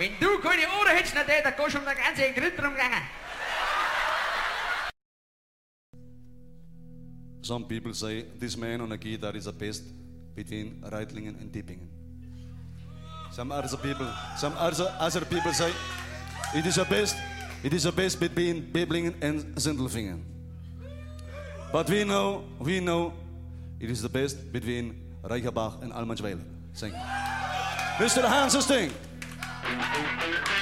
Wenn du keine Ohren hättest, dann gehst du um den ganzen Grind rumgegangen. Some people say this man on a guitar is the best between Reitlingen and Dippingen. Some other people say it is the best between Biblingen and Sindelfingen. But we know it is the best between Reichenbach and Almansweiler. Sing. Mr. Hansen, sing.